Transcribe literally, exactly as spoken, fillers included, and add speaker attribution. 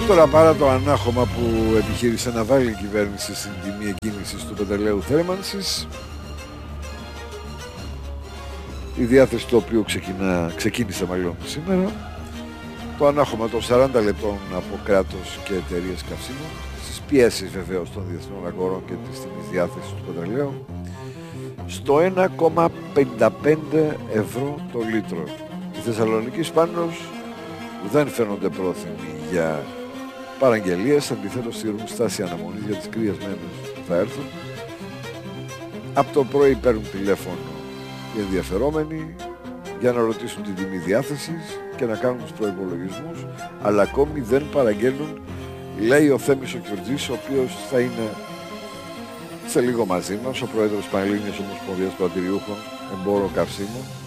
Speaker 1: Τώρα, παρά το ανάχωμα που επιχείρησε να βάλει η κυβέρνηση στην τιμή εκκίνησης του πετρελαίου θέρμανσης, η διάθεση του οποίου ξεκινά, ξεκίνησε μάλλον σήμερα, το ανάχωμα των σαράντα λεπτών από κράτος και εταιρείες καυσίμων, στις πιέσεις βεβαίως των διεθνών αγορών και της τιμής διάθεσης του πετρελαίου, στο ένα κόμμα πενήντα πέντε ευρώ το λίτρο. Οι Θεσσαλονικοί Σπάνος δεν φαίνονται πρόθυμοι για παραγγελίες, αντιθέτως στηρούν στάση αναμονής για τις κρύες μέρες που θα έρθουν. Από το πρωί παίρνουν τηλέφωνο οι ενδιαφερόμενοι για να ρωτήσουν την τιμή διάθεσης και να κάνουν τους προϋπολογισμούς, αλλά ακόμη δεν παραγγέλνουν, λέει ο Θέμης ο Κιουρτζής, ο οποίος θα είναι σε λίγο μαζί μας, ο πρόεδρος της Πανελλήνιας Ομοσπονδίας Πρατηριούχων Εμπόρων Καυσίμων,